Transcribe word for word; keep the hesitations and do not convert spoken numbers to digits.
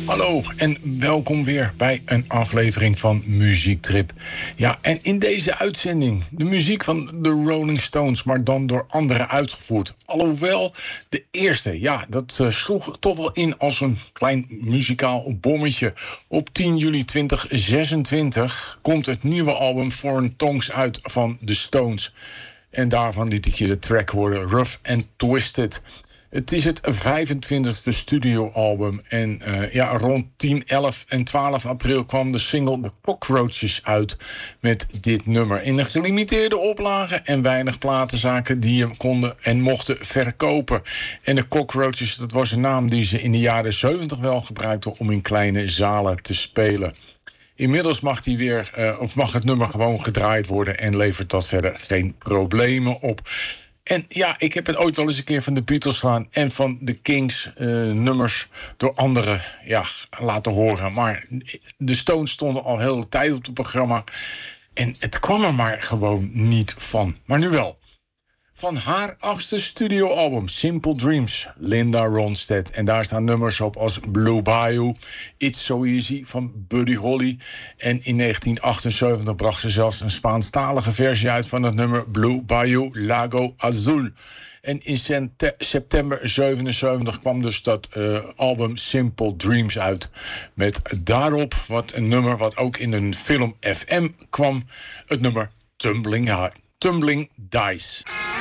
Hallo en welkom weer bij een aflevering van Muziektrip. Ja, en in deze uitzending de muziek van de Rolling Stones, maar dan door anderen uitgevoerd. Alhoewel de eerste, ja, dat uh, sloeg toch wel in als een klein muzikaal bommetje. Op tien juli tweeduizend zesentwintig komt het nieuwe album Foreign Tongues uit van de Stones. En daarvan liet ik je de track horen, Rough and Twisted. Het is het vijfentwintigste studioalbum. En uh, ja, rond tien, elf en twaalf april kwam de single The Cockroaches uit met dit nummer. In een gelimiteerde oplage en weinig platenzaken die hem konden en mochten verkopen. En de Cockroaches, dat was een naam die ze in de jaren zeventig wel gebruikten om in kleine zalen te spelen. Inmiddels mag, die weer, uh, of mag het nummer gewoon gedraaid worden en levert dat verder geen problemen op. En ja, ik heb het ooit wel eens een keer van de Beatles gedaan en van de Kings uh, nummers door anderen ja, laten horen. Maar de Stones stonden al heel de tijd op het programma en het kwam er maar gewoon niet van. Maar nu wel. Van haar achtste studioalbum, Simple Dreams, Linda Ronstadt. En daar staan nummers op als Blue Bayou, It's So Easy van Buddy Holly. En in negentien achtenzeventig bracht ze zelfs een Spaanstalige versie uit van het nummer Blue Bayou Lago Azul. En in september zevenenzeventig kwam dus dat uh, album Simple Dreams uit. Met daarop wat een nummer wat ook in een film F M kwam, het nummer Tumbling, Tumbling Dice.